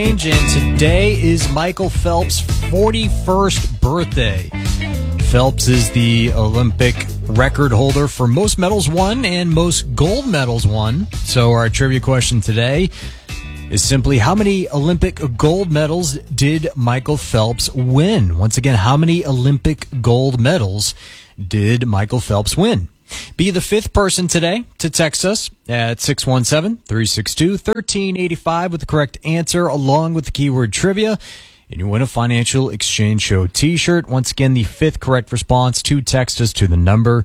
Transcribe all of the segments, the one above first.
And today is Michael Phelps' 41st birthday. Phelps is the Olympic record holder for most medals won and most gold medals won. So our trivia question today is simply, how many Olympic gold medals did Michael Phelps win? Once again, how many Olympic gold medals did Michael Phelps win? Be the fifth person today to text us at 617-362-1385 with the correct answer along with the keyword trivia, and you win a Financial Exchange Show t-shirt. Once again, the fifth correct response to text us to the number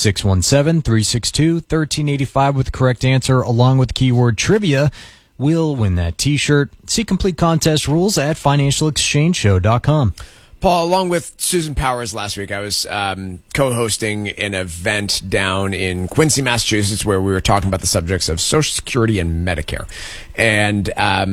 617-362-1385 with the correct answer along with the keyword trivia will win that t-shirt. See complete contest rules at financialexchangeshow.com. Paul, along with Susan Powers last week, I was co-hosting an event down in Quincy, Massachusetts, where we were talking about the subjects of Social Security and Medicare. And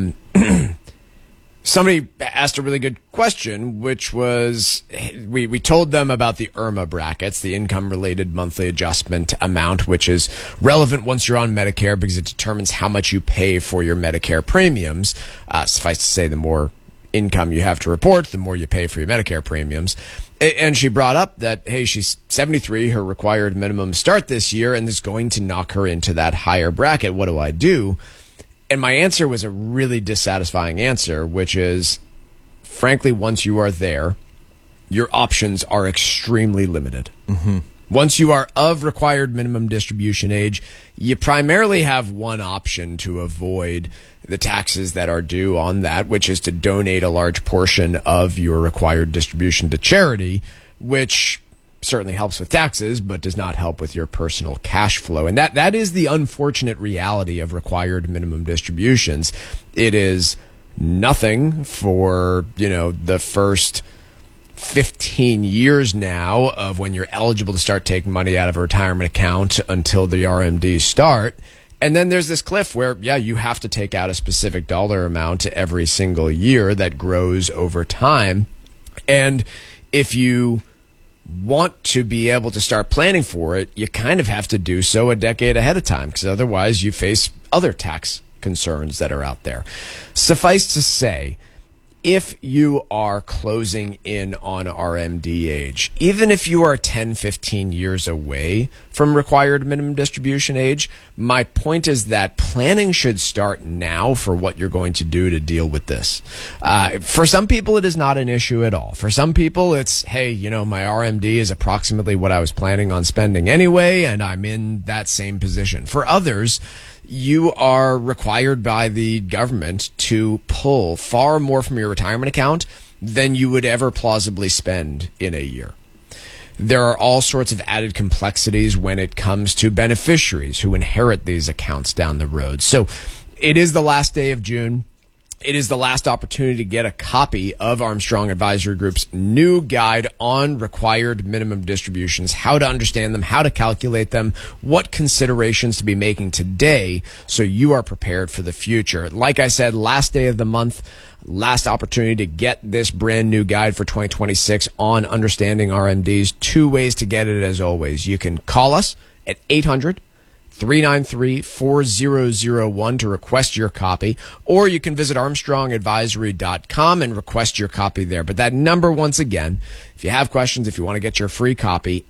somebody asked a really good question, which was, we told them about the IRMA brackets, the income-related monthly adjustment amount, which is relevant once you're on Medicare because it determines how much you pay for your Medicare premiums. Suffice to say, the more income you have to report, the more you pay for your Medicare premiums. And she brought up that, hey, she's 73, her required minimum start this year, and is going to knock her into that higher bracket. What do I do? And my answer was a really dissatisfying answer, which is, frankly, once you are there, your options are extremely limited. Mm-hmm. Once you are of required minimum distribution age, you primarily have one option to avoid the taxes that are due on that, which is to donate a large portion of your required distribution to charity, which certainly helps with taxes, but does not help with your personal cash flow. And that is the unfortunate reality of required minimum distributions. It is nothing for, the first 15 years now of when you're eligible to start taking money out of a retirement account until the RMDs start. And then there's this cliff where, you have to take out a specific dollar amount every single year that grows over time. And if you want to be able to start planning for it, you kind of have to do so a decade ahead of time, because otherwise you face other tax concerns that are out there. Suffice to say, if you are closing in on RMD age, even if you are 10, 15 years away from required minimum distribution age, my point is that planning should start now for what you're going to do to deal with this. For some people, it is not an issue at all. For some people, it's, hey, my RMD is approximately what I was planning on spending anyway, and I'm in that same position. For others, you are required by the government to pull far more from your retirement account than you would ever plausibly spend in a year. There are all sorts of added complexities when it comes to beneficiaries who inherit these accounts down the road. So it is the last day of June. It is the last opportunity to get a copy of Armstrong Advisory Group's new guide on required minimum distributions, how to understand them, how to calculate them, what considerations to be making today so you are prepared for the future. Like I said, last day of the month, last opportunity to get this brand new guide for 2026 on understanding RMDs. Two ways to get it, as always. You can call us at 800-393-4001 to request your copy, or you can visit armstrongadvisory.com and request your copy there. But that number, once again, if you have questions, if you want to get your free copy,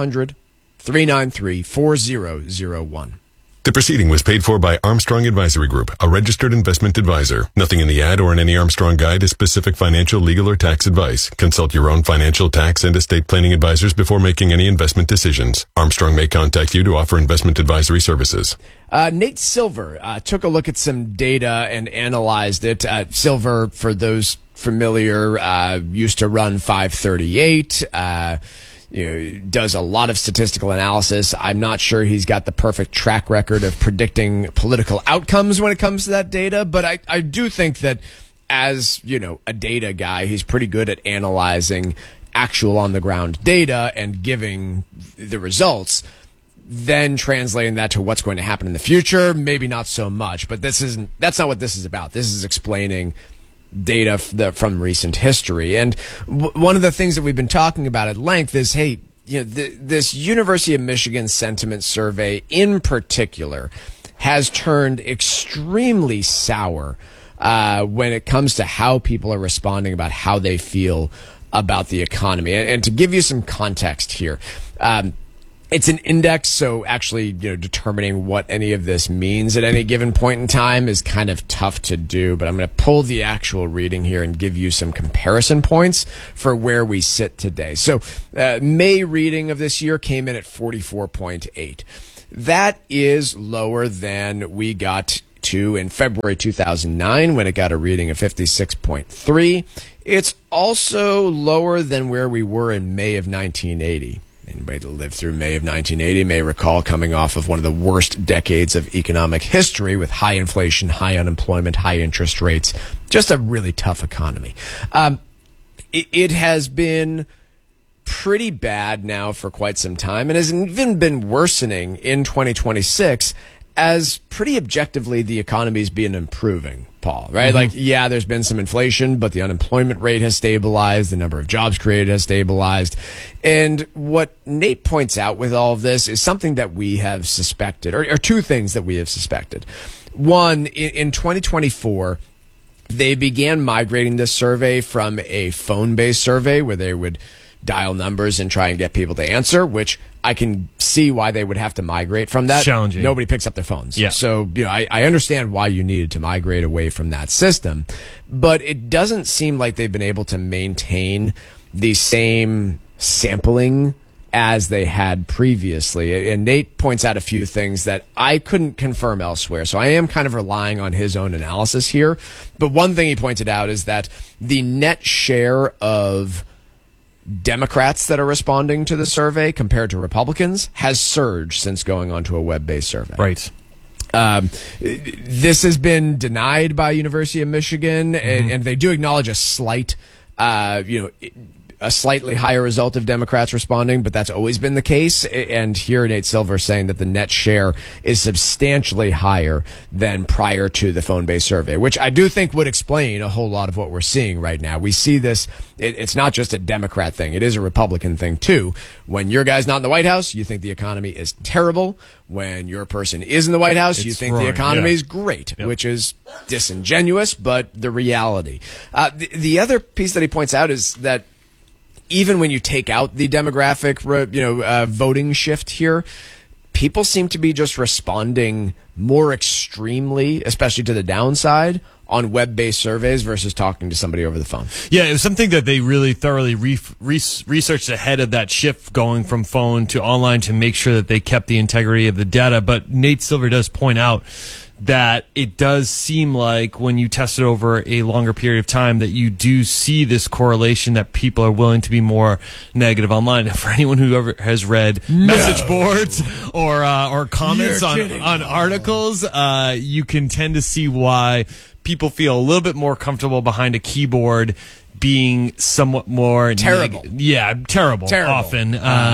800-393-4001. The proceeding was paid for by Armstrong Advisory Group, a registered investment advisor. Nothing in the ad or in any Armstrong guide is specific financial, legal, or tax advice. Consult your own financial, tax, and estate planning advisors before making any investment decisions. Armstrong may contact you to offer investment advisory services. Nate Silver took a look at some data and analyzed it. Silver, for those familiar, used to run 538. Does a lot of statistical analysis. I'm not sure he's got the perfect track record of predicting political outcomes when it comes to that data, but I do think that as, a data guy, he's pretty good at analyzing actual on-the-ground data and giving the results. Then translating that to what's going to happen in the future, maybe not so much. But that's not what this is about. This is explaining data from recent history. And one of the things that we've been talking about at length is, hey, this University of Michigan sentiment survey in particular has turned extremely sour when it comes to how people are responding about how they feel about the economy. And to give you some context here, it's an index, so actually, determining what any of this means at any given point in time is kind of tough to do. But I'm going to pull the actual reading here and give you some comparison points for where we sit today. So, May reading of this year came in at 44.8. That is lower than we got to in February 2009 when it got a reading of 56.3. It's also lower than where we were in May of 1980. Anybody that lived through May of 1980 may recall coming off of one of the worst decades of economic history with high inflation, high unemployment, high interest rates, just a really tough economy. It has been pretty bad now for quite some time and has even been worsening in 2026 as pretty objectively the economy's been improving, Paul, right? Mm-hmm. There's been some inflation, but the unemployment rate has stabilized. The number of jobs created has stabilized. And what Nate points out with all of this is something that we have suspected, or two things that we have suspected. One, in 2024, they began migrating this survey from a phone-based survey where they would dial numbers and try and get people to answer, which I can see why they would have to migrate from that. Challenging. Nobody picks up their phones. Yeah. So, I understand why you needed to migrate away from that system, but it doesn't seem like they've been able to maintain the same sampling as they had previously. And Nate points out a few things that I couldn't confirm elsewhere. So I am kind of relying on his own analysis here. But one thing he pointed out is that the net share of Democrats that are responding to the survey compared to Republicans has surged since going on to a web-based survey. Right. This has been denied by University of Michigan, and they do acknowledge a slight, a slightly higher result of Democrats responding, but that's always been the case. And here Nate Silver is saying that the net share is substantially higher than prior to the phone-based survey, which I do think would explain a whole lot of what we're seeing right now. We see this, it's not just a Democrat thing, it is a Republican thing too. When your guy's not in the White House, you think the economy is terrible. When your person is in the White House, you think the economy is great, which is disingenuous, but the reality. The other piece that he points out is that even when you take out the demographic, voting shift here, people seem to be just responding more extremely, especially to the downside, on web-based surveys versus talking to somebody over the phone. Yeah, it was something that they really thoroughly researched ahead of that shift going from phone to online to make sure that they kept the integrity of the data. But Nate Silver does point out that it does seem like when you test it over a longer period of time that you do see this correlation that people are willing to be more negative online. For anyone who ever has read message boards or comments on articles, you can tend to see why people feel a little bit more comfortable behind a keyboard being somewhat more terrible. Terrible. Often.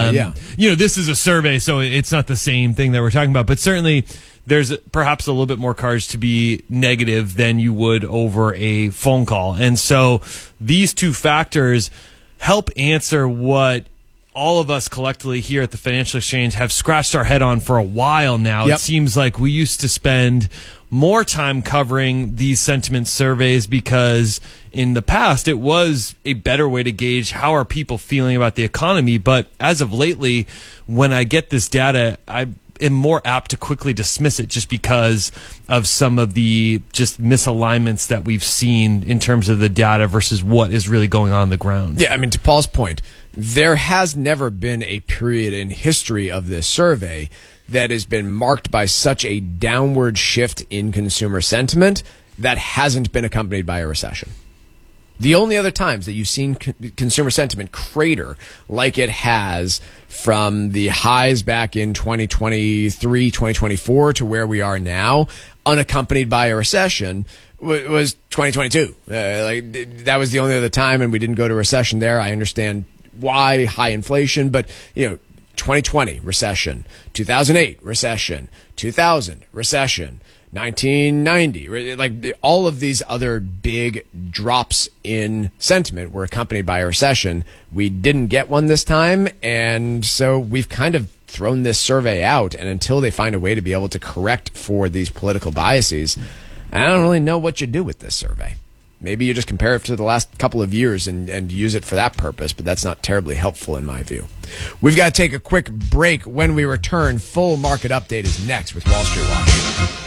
This is a survey, so it's not the same thing that we're talking about, but certainly there's perhaps a little bit more courage to be negative than you would over a phone call. And so these two factors help answer what all of us collectively here at the Financial Exchange have scratched our head on for a while now. It seems like we used to spend more time covering these sentiment surveys because in the past it was a better way to gauge how are people feeling about the economy. But as of lately, when I get this data, I am more apt to quickly dismiss it just because of some of the just misalignments that we've seen in terms of the data versus what is really going on the ground. Yeah, I mean, to Paul's point, there has never been a period in history of this survey that has been marked by such a downward shift in consumer sentiment that hasn't been accompanied by a recession. The only other times that you've seen consumer sentiment crater like it has from the highs back in 2023, 2024 to where we are now, unaccompanied by a recession, was 2022. That was the only other time, and we didn't go to recession there. I understand why, high inflation, but 2020 recession, 2008 recession, 2000 recession, 1990, all of these other big drops in sentiment were accompanied by a recession. We didn't get one this time, and so we've kind of thrown this survey out, and until they find a way to be able to correct for these political biases, I don't really know what you do with this survey. Maybe you just compare it to the last couple of years and use it for that purpose, but that's not terribly helpful in my view. We've got to take a quick break. When we return, full market update is next with Wall Street Watch.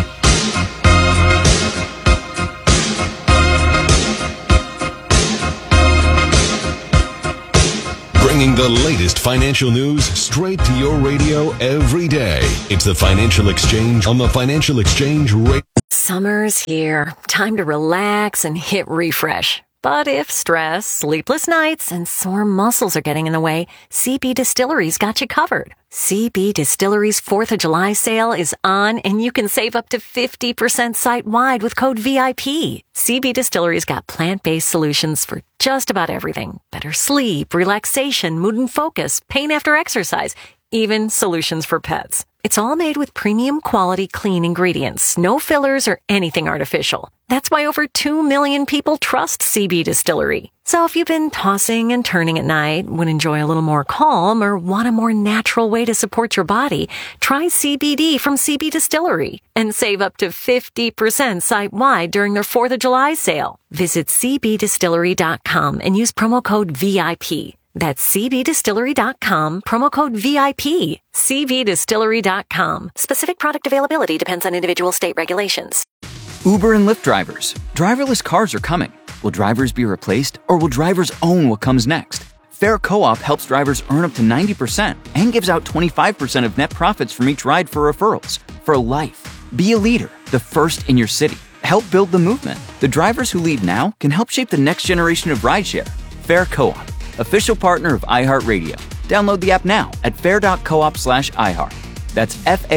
Bringing the latest financial news straight to your radio every day. It's the Financial Exchange on the Financial Exchange Radio. Summer's here. Time to relax and hit refresh. But if stress, sleepless nights, and sore muscles are getting in the way, CB Distillery's got you covered. CB Distillery's 4th of July sale is on, and you can save up to 50% site-wide with code VIP. CB Distillery's got plant-based solutions for just about everything. Better sleep, relaxation, mood and focus, pain after exercise, even solutions for pets. It's all made with premium quality clean ingredients, no fillers or anything artificial. That's why over 2 million people trust CB Distillery. So if you've been tossing and turning at night, would enjoy a little more calm, or want a more natural way to support your body, try CBD from CB Distillery and save up to 50% site-wide during their 4th of July sale. Visit cbdistillery.com and use promo code VIP. That's cbdistillery.com, promo code VIP. cbdistillery.com. Specific product availability depends on individual state regulations. Uber and Lyft drivers. Driverless cars are coming. Will drivers be replaced, or will drivers own what comes next? Fair Co-op helps drivers earn up to 90% and gives out 25% of net profits from each ride for referrals. For life. Be a leader, the first in your city. Help build the movement. The drivers who lead now can help shape the next generation of rideshare. Fair Co-op. Official partner of iHeartRadio. Download the app now at fair.coop/iHeart. That's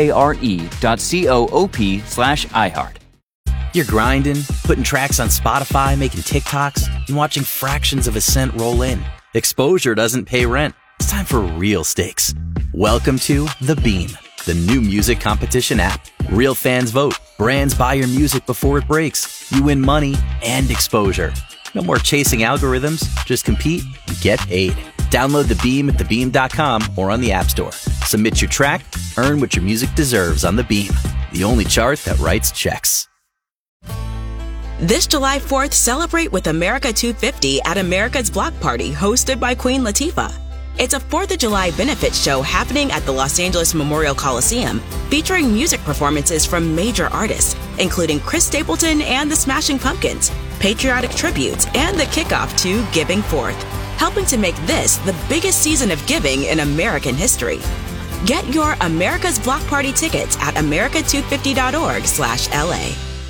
FARE.coop/iHeart. You're grinding, putting tracks on Spotify, making TikToks, and watching fractions of a cent roll in. Exposure doesn't pay rent. It's time for real stakes. Welcome to The Beam, the new music competition app. Real fans vote. Brands buy your music before it breaks. You win money and exposure. No more chasing algorithms. Just compete and get paid. Download The Beam at thebeam.com or on the App Store. Submit your track, earn what your music deserves on The Beam, the only chart that writes checks. This July 4th, celebrate with America 250 at America's Block Party, hosted by Queen Latifah. It's a 4th of July benefit show happening at the Los Angeles Memorial Coliseum, featuring music performances from major artists, including Chris Stapleton and the Smashing Pumpkins, patriotic tributes, and the kickoff to Giving Forth, helping to make this the biggest season of giving in American history. Get your America's Block Party tickets at america250.org/LA.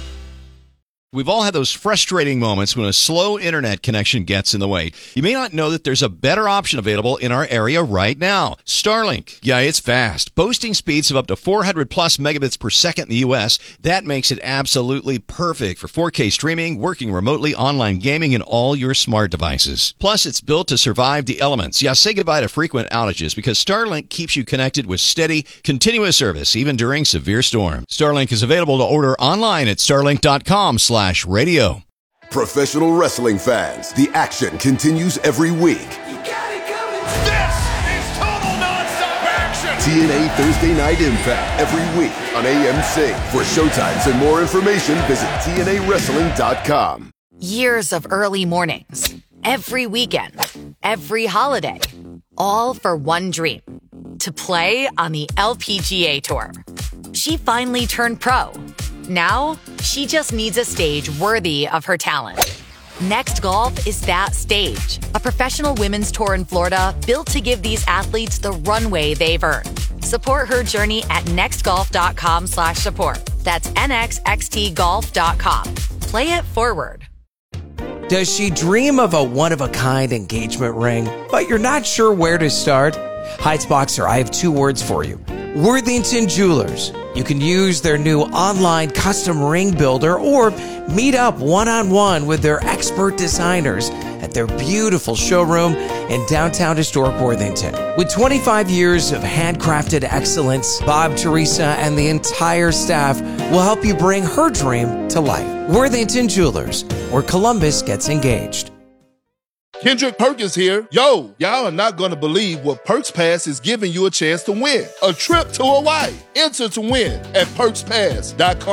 We've all had those frustrating moments when a slow internet connection gets in the way. You may not know that there's a better option available in our area right now. Starlink. Yeah, it's fast. Boasting speeds of up to 400 plus megabits per second in the U.S. That makes it absolutely perfect for 4K streaming, working remotely, online gaming, and all your smart devices. Plus, it's built to survive the elements. Yeah, say goodbye to frequent outages because Starlink keeps you connected with steady, continuous service, even during severe storms. Starlink is available to order online at starlink.com/radio. Professional wrestling fans, the action continues every week. You got it coming. This is total nonstop action. TNA Thursday Night Impact every week on AMC. For showtimes and more information, visit TNAWrestling.com. Years of early mornings, every weekend, every holiday, all for one dream: to play on the LPGA Tour. She finally turned pro. Now, she just needs a stage worthy of her talent. Next Golf is that stage. A professional women's tour in Florida built to give these athletes the runway they've earned. Support her journey at nextgolf.com/support. That's nxxtgolf.com. Play it forward. Does she dream of a one-of-a-kind engagement ring, but you're not sure where to start? Heights Boxer, I have two words for you. Worthington Jewelers. You can use their new online custom ring builder or meet up one-on-one with their expert designers at their beautiful showroom in downtown historic Worthington. With 25 years of handcrafted excellence, Bob, Teresa, and the entire staff will help you bring her dream to life. Worthington Jewelers, where Columbus gets engaged. Kendrick Perkins here. Yo, y'all are not going to believe what Perks Pass is giving you a chance to win. A trip to Hawaii. Enter to win at PerksPass.com.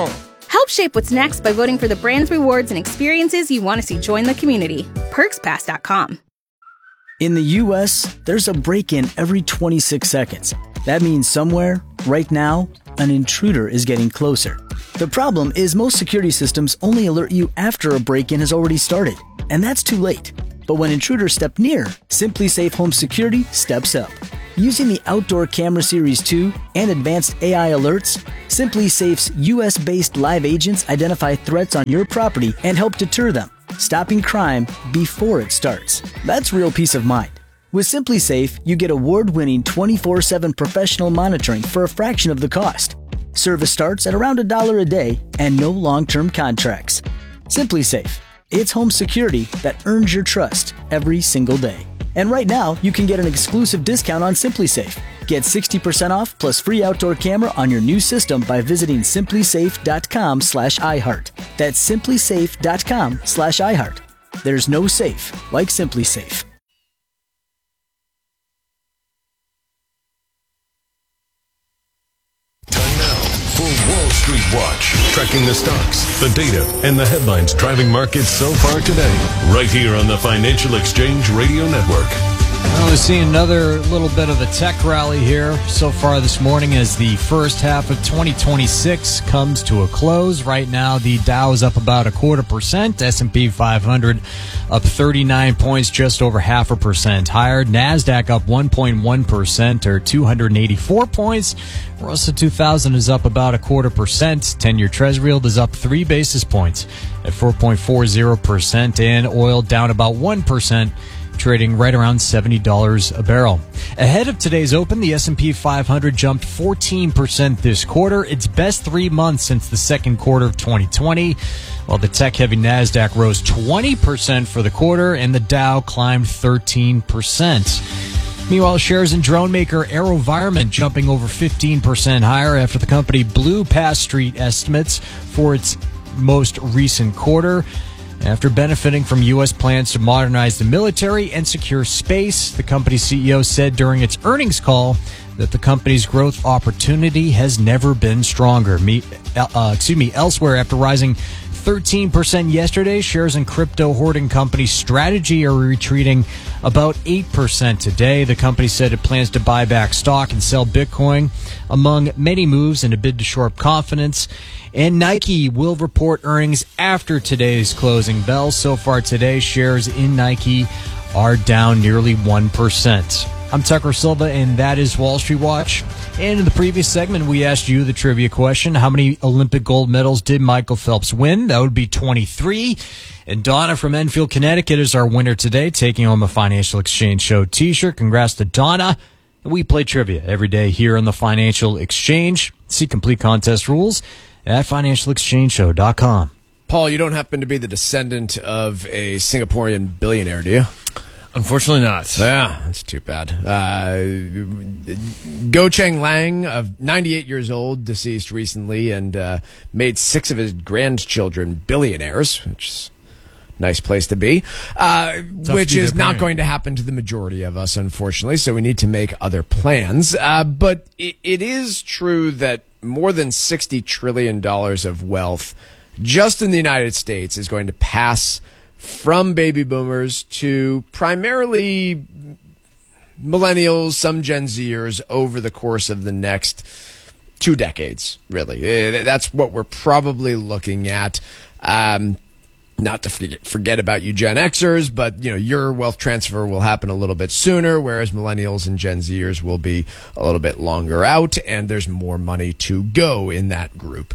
Help shape what's next by voting for the brands, rewards, and experiences you want to see join the community. PerksPass.com. In the U.S., there's a break-in every 26 seconds. That means somewhere, right now, an intruder is getting closer. The problem is most security systems only alert you after a break-in has already started, and that's too late. But when intruders step near, SimpliSafe Home Security steps up. Using the Outdoor Camera Series 2 and advanced AI alerts, SimpliSafe's US-based live agents identify threats on your property and help deter them, stopping crime before it starts. That's real peace of mind. With SimpliSafe, you get award-winning 24/7 professional monitoring for a fraction of the cost. Service starts at around $1 a day and no long-term contracts. SimpliSafe. It's home security that earns your trust every single day. And right now, you can get an exclusive discount on SimpliSafe. Get 60% off plus free outdoor camera on your new system by visiting simplisafe.com/iHeart. That's simplisafe.com/iHeart. There's no safe like SimpliSafe. Time now for Wall Street Watch, tracking the stocks, the data, and the headlines driving markets so far today, right here on the Financial Exchange Radio Network. Well, we're seeing another little bit of a tech rally here so far this morning as the first half of 2026 comes to a close. Right now, the Dow is up about 0.25%, S&P 500 up 39 points, just over 0.5% higher. NASDAQ up 1.1% or 284 points. Russell 2000 is up about 0.25%. 10-year Treasury yield is up 3 basis points at 4.40%, and oil down about 1%. Trading right around $70 a barrel. Ahead of today's open, the S&P 500 jumped 14% this quarter, its best 3 months since the second quarter of 2020, while the tech-heavy NASDAQ rose 20% for the quarter, and the Dow climbed 13%. Meanwhile, shares in drone maker AeroVironment jumping over 15% higher after the company blew past street estimates for its most recent quarter. After benefiting from U.S. plans to modernize the military and secure space, the company's CEO said during its earnings call that the company's growth opportunity has never been stronger. Elsewhere, after rising 13% yesterday, shares in crypto hoarding company Strategy are retreating about 8% today. The company said it plans to buy back stock and sell Bitcoin, among many moves in a bid to shore up confidence. And Nike will report earnings after today's closing bell. So far today, shares in Nike are down nearly 1%. I'm Tucker Silva, and that is Wall Street Watch. And in the previous segment, we asked you the trivia question. How many Olympic gold medals did Michael Phelps win? That would be 23. And Donna from Enfield, Connecticut is our winner today, taking home a Financial Exchange Show t-shirt. Congrats to Donna. We play trivia every day here on the Financial Exchange. See complete contest rules at financialexchangeshow.com. Paul, you don't happen to be the descendant of a Singaporean billionaire, do you? Unfortunately not. Yeah, that's too bad. Goh Cheng Lang, of 98 years old, deceased recently, and made 6 of his grandchildren billionaires, which is a nice place to be, which is not going to happen to the majority of us, unfortunately, so we need to make other plans. But it is true that more than $60 trillion of wealth just in the United States is going to pass from baby boomers to primarily millennials, some Gen Zers over the course of the next 2 decades, really. That's what we're probably looking at. Not to forget about you Gen Xers, but your wealth transfer will happen a little bit sooner, whereas millennials and Gen Zers will be a little bit longer out, and there's more money to go in that group.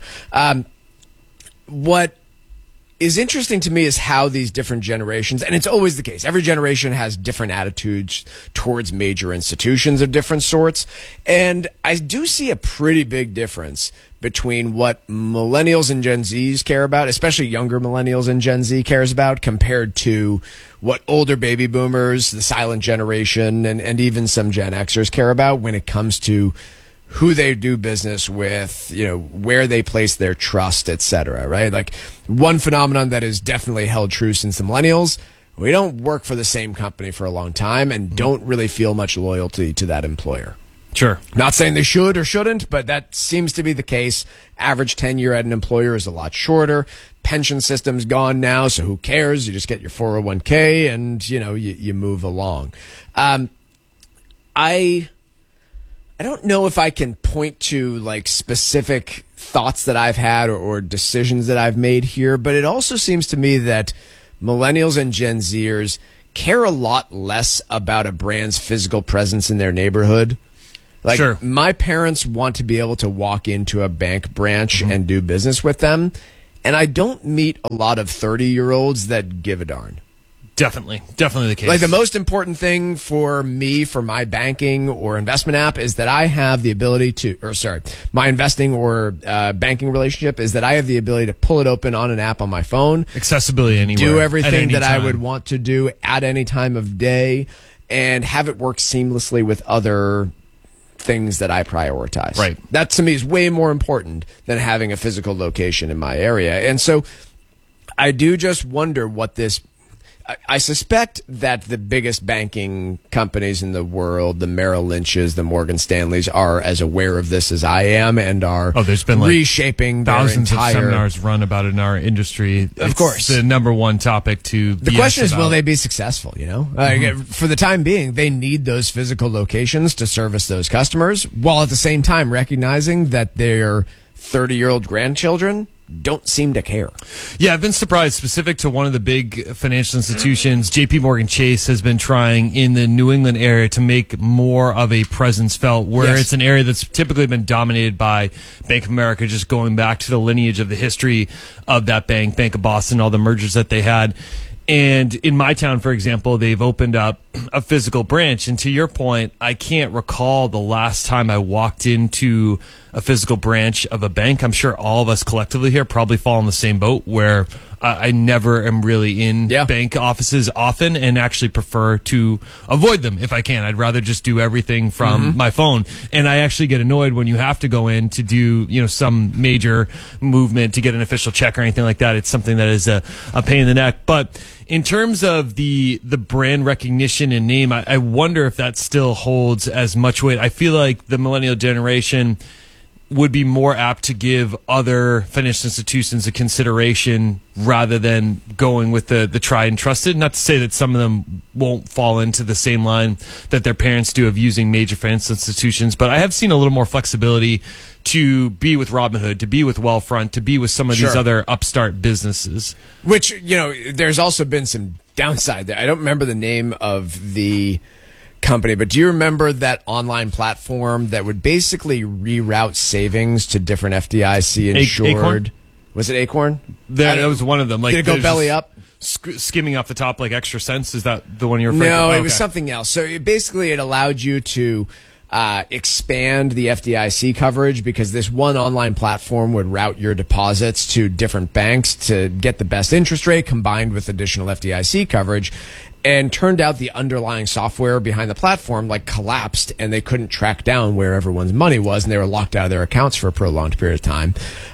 What is interesting to me is how these different generations, and it's always the case, every generation has different attitudes towards major institutions of different sorts, and I do see a pretty big difference between what millennials and Gen Zs care about, especially younger millennials and Gen Z cares about, compared to what older baby boomers, the silent generation, and even some Gen Xers care about when it comes to who they do business with, where they place their trust, etc., right? Like, one phenomenon that has definitely held true since the millennials, we don't work for the same company for a long time and don't really feel much loyalty to that employer. Sure. Not saying they should or shouldn't, but that seems to be the case. Average tenure at an employer is a lot shorter. Pension system's gone now, so who cares? You just get your 401k and, you move along. I don't know if I can point to like specific thoughts that I've had or decisions that I've made here, but it also seems to me that millennials and Gen Zers care a lot less about a brand's physical presence in their neighborhood. Like, sure. My parents want to be able to walk into a bank branch and do business with them, and I don't meet a lot of 30-year-olds that give a darn. Definitely the case. Like, the most important thing for me, for my banking or investment app, is that I have the ability my investing or banking relationship is that I have the ability to pull it open on an app on my phone. Accessibility anywhere. Do everything that time. I would want to do at any time of day, and have it work seamlessly with other things that I prioritize. Right. That to me is way more important than having a physical location in my area. And so I do just wonder what this... I suspect that the biggest banking companies in the world, the Merrill Lynches, the Morgan Stanleys, are as aware of this as I am and are there's been reshaping thousands their entire... of seminars run about it in our industry. Of course. The number one topic to The question is, will they be successful, For the time being, they need those physical locations to service those customers, while at the same time recognizing that their 30-year-old grandchildren don't seem to care. Yeah, I've been surprised. Specific to one of the big financial institutions, JP Morgan Chase has been trying in the New England area to make more of a presence felt, where it's an area that's typically been dominated by Bank of America, just going back to the lineage of the history of that bank, Bank of Boston, all the mergers that they had. And in my town, for example, they've opened up a physical branch. And to your point, I can't recall the last time I walked into a physical branch of a bank. I'm sure all of us collectively here probably fall in the same boat, where I never am really in bank offices often, and actually prefer to avoid them if I can. I'd rather just do everything from my phone. And I actually get annoyed when you have to go in to do, some major movement to get an official check or anything like that. It's something that is a pain in the neck. But in terms of the brand recognition and name, I wonder if that still holds as much weight. I feel like the millennial generation would be more apt to give other financial institutions a consideration rather than going with the tried and trusted. Not to say that some of them won't fall into the same line that their parents do of using major financial institutions, but I have seen a little more flexibility to be with Robinhood, to be with Wealthfront, to be with some of these other upstart businesses. Which, there's also been some downside there. I don't remember the name of the company, but do you remember that online platform that would basically reroute savings to different FDIC insured? Acorn? Was it Acorn? That was one of them. Like, did it go belly up? Skimming off the top like extra cents? Is that the one you're referring to? No, it was something else. So it allowed you to expand the FDIC coverage, because this one online platform would route your deposits to different banks to get the best interest rate combined with additional FDIC coverage. And turned out the underlying software behind the platform collapsed, and they couldn't track down where everyone's money was, and they were locked out of their accounts for a prolonged period of time.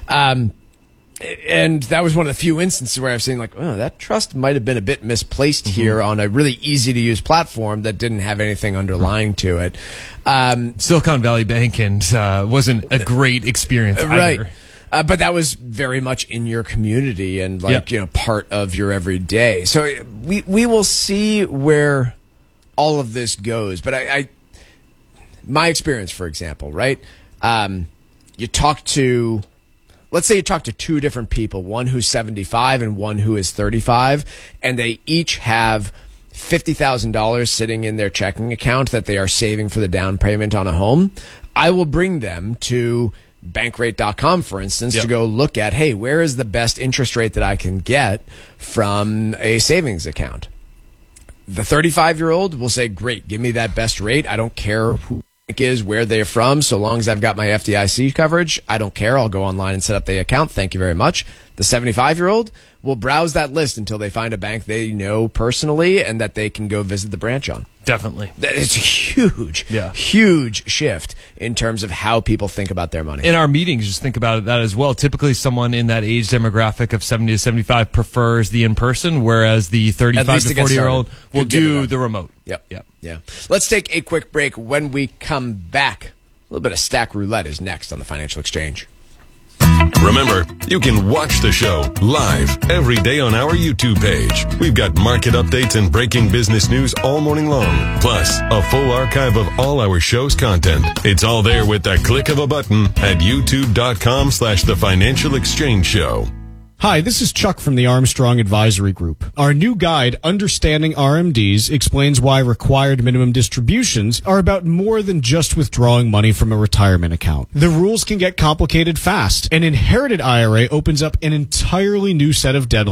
And that was one of the few instances where I've seen that trust might have been a bit misplaced here on a really easy to use platform that didn't have anything underlying to it. Silicon Valley Bank wasn't a great experience either. Right. But that was very much in your community and part of your everyday. So we will see where all of this goes. But my experience, for example, right? Let's say you talk to two different people, one who's 75 and one who is 35, and they each have $50,000 sitting in their checking account that they are saving for the down payment on a home. I will bring them to Bankrate.com, for instance, to go look at, hey, where is the best interest rate that I can get from a savings account? The 35-year-old will say, great, give me that best rate. I don't care who the bank is, where they're from, so long as I've got my FDIC coverage. I don't care. I'll go online and set up the account. Thank you very much. The 75-year-old will browse that list until they find a bank they know personally and that they can go visit the branch on. Definitely. It's a huge shift in terms of how people think about their money. In our meetings, just think about that as well. Typically, someone in that age demographic of 70 to 75 prefers the in-person, whereas the 35 to 40-year-old will do the remote. Yep. Let's take a quick break. When we come back, a little bit of Stack Roulette is next on the Financial Exchange. Remember, you can watch the show live every day on our YouTube page. We've got market updates and breaking business news all morning long, plus a full archive of all our show's content. It's all there with the click of a button at youtube.com/The Financial Exchange Show. Hi, this is Chuck from the Armstrong Advisory Group. Our new guide, Understanding RMDs, explains why required minimum distributions are about more than just withdrawing money from a retirement account. The rules can get complicated fast. An inherited IRA opens up an entirely new set of deadlines